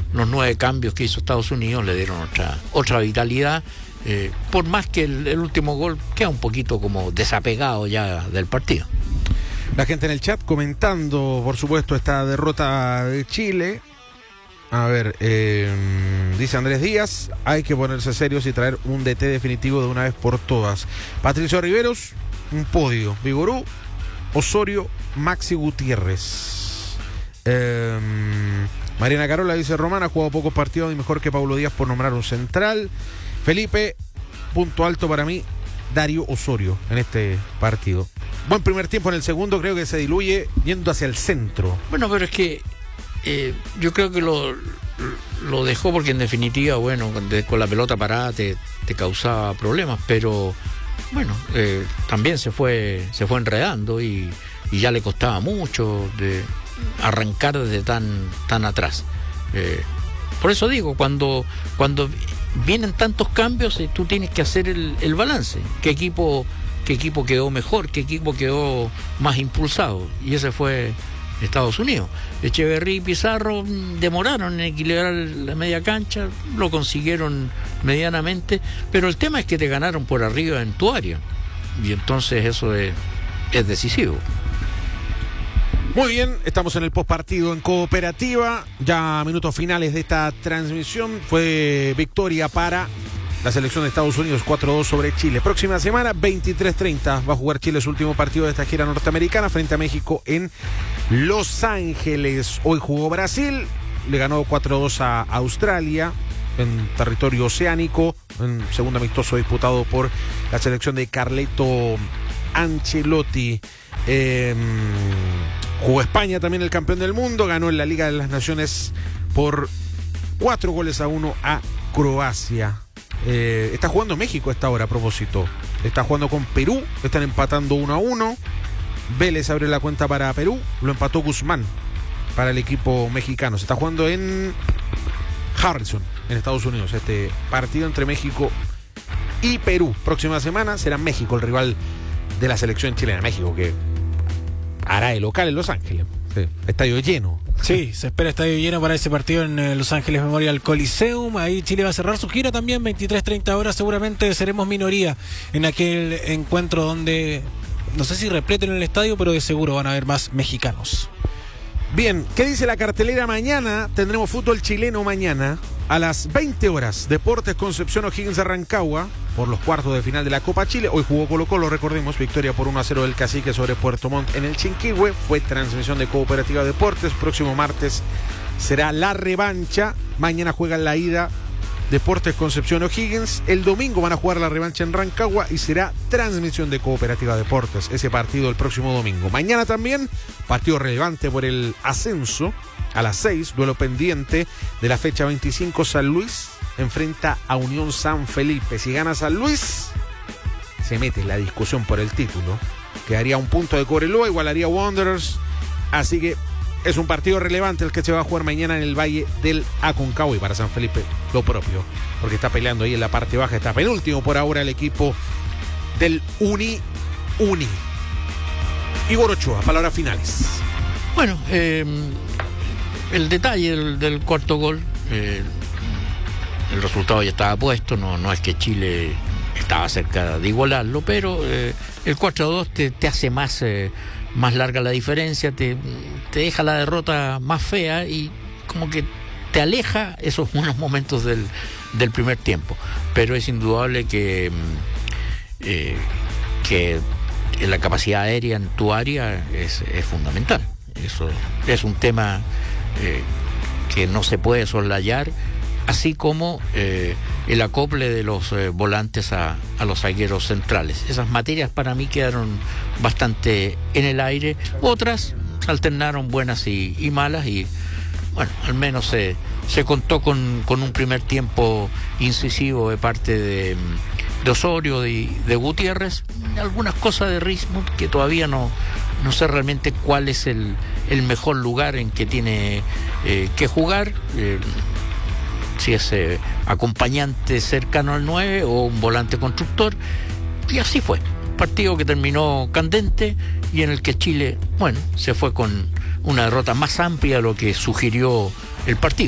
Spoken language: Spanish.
los 9 cambios que hizo Estados Unidos le dieron otra vitalidad, por más que el último gol queda un poquito como desapegado ya del partido. La gente en el chat comentando, por supuesto, esta derrota de Chile. A ver, dice Andrés Díaz, hay que ponerse serios y traer un DT definitivo de una vez por todas. Patricio Riveros, un podio. Vigorú, Osorio, Maxi Gutiérrez. Mariana Carola dice, Román ha jugado pocos partidos y mejor que Paulo Díaz por nombrar un central. Felipe, punto alto para mí, Darío Osorio en este partido. Buen primer tiempo. En el segundo creo que se diluye yendo hacia el centro. Bueno, pero es que yo creo que lo dejó porque en definitiva, bueno, con la pelota parada te causaba problemas, pero bueno, también se fue enredando y ya le costaba mucho de arrancar desde tan atrás. Por eso digo, cuando vienen tantos cambios, tú tienes que hacer el balance. ¿Qué equipo quedó mejor? ¿Qué equipo quedó más impulsado? Y ese fue Estados Unidos. Echeverría y Pizarro demoraron en equilibrar la media cancha, lo consiguieron medianamente, pero el tema es que te ganaron por arriba en tu área, y entonces eso es decisivo. Muy bien, estamos en el postpartido en Cooperativa, ya a minutos finales de esta transmisión. Fue victoria para la selección de Estados Unidos, 4-2 sobre Chile. Próxima semana, 23:30, va a jugar Chile su último partido de esta gira norteamericana frente a México en Los Ángeles. Hoy jugó Brasil, le ganó 4-2 a Australia en territorio oceánico, en segundo amistoso disputado por la selección de Carleto Ancelotti. Jugó España, también el campeón del mundo, ganó en la Liga de las Naciones por 4-1 a Croacia. Está jugando México a esta hora, a propósito. Está jugando con Perú, están empatando 1-1. Vélez abre la cuenta para Perú, lo empató Guzmán para el equipo mexicano. Se está jugando en Harrison, en Estados Unidos, este partido entre México y Perú. Próxima semana será México el rival de la selección chilena. México que hará el local en Los Ángeles. Sí, estadio lleno. Sí, se espera estadio lleno para ese partido en Los Ángeles Memorial Coliseum. Ahí Chile va a cerrar su gira también, 23:30 horas. Seguramente seremos minoría en aquel encuentro donde, no sé si repleten el estadio, pero de seguro van a haber más mexicanos. Bien, ¿qué dice la cartelera mañana? Tendremos fútbol chileno mañana a las 20 horas. Deportes Concepción O'Higgins de Rancagua por los cuartos de final de la Copa Chile. Hoy jugó Colo-Colo, recordemos, victoria por 1-0 del Cacique sobre Puerto Montt en el Chinquihue. Fue transmisión de Cooperativa Deportes. Próximo martes será la revancha. Mañana juegan la ida Deportes Concepción O'Higgins. El domingo van a jugar la revancha en Rancagua y será transmisión de Cooperativa Deportes ese partido el próximo domingo. Mañana también partido relevante por el ascenso a las 6, duelo pendiente de la fecha 25. San Luis enfrenta a Unión San Felipe. Si gana San Luis, se mete en la discusión por el título. Quedaría un punto de Cobreloa, igualaría a Wanderers. Así que es un partido relevante el que se va a jugar mañana en el Valle del Aconcagua, y para San Felipe lo propio, porque está peleando ahí en la parte baja, está penúltimo por ahora el equipo del Uni. Igor Ochoa, palabras finales. Bueno, el detalle del cuarto gol, el resultado ya estaba puesto, no es que Chile estaba cerca de igualarlo, pero el 4-2 te hace más larga la diferencia, te deja la derrota más fea y como que te aleja esos buenos momentos del primer tiempo. Pero es indudable que la capacidad aérea en tu área es fundamental. Eso es un tema que no se puede soslayar, así como el acople de los volantes a los zagueros centrales. Esas materias para mí quedaron bastante en el aire. Otras se alternaron buenas y malas, y bueno, al menos se contó con un primer tiempo incisivo de parte de Osorio, de Gutiérrez. Algunas cosas de Rismuth que todavía no sé realmente cuál es el mejor lugar en que tiene que jugar. Si es acompañante cercano al 9 o un volante constructor. Y así fue. Partido que terminó candente y en el que Chile, bueno, se fue con una derrota más amplia de lo que sugirió el partido.